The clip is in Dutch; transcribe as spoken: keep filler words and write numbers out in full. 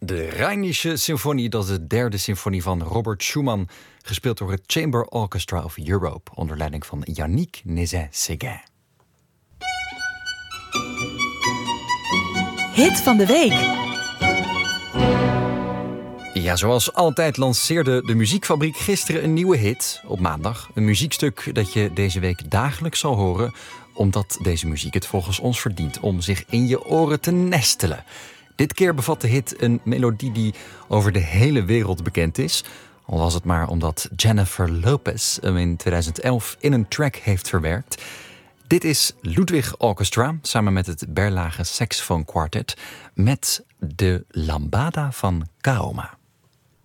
De Rheinische Symfonie, dat is de derde symfonie van Robert Schumann, gespeeld door het Chamber Orchestra of Europe onder leiding van Yannick Nézet-Séguin. Hit van de week. Ja, zoals altijd lanceerde de Muziekfabriek gisteren een nieuwe hit op maandag. Een muziekstuk dat je deze week dagelijks zal horen, omdat deze muziek het volgens ons verdient om zich in je oren te nestelen. Dit keer bevat de hit een melodie die over de hele wereld bekend is. Al was het maar omdat Jennifer Lopez hem in tweeduizend elf in een track heeft verwerkt. Dit is Ludwig Orchestra samen met het Berlage Saxophone Quartet met de Lambada van Kaoma.